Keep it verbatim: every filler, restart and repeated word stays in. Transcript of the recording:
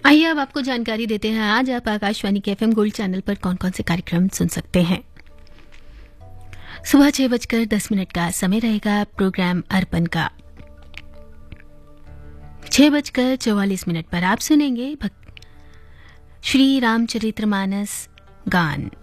आइए अब आपको जानकारी देते हैं आज आप आकाशवाणी के एफएम गोल्ड चैनल पर कौन कौन से कार्यक्रम सुन सकते हैं। सुबह छह बजकर दस मिनट का समय रहेगा प्रोग्राम अर्पण का। छह बजकर चौवालीस मिनट पर आप सुनेंगे भक्त श्री रामचरितमानस गान।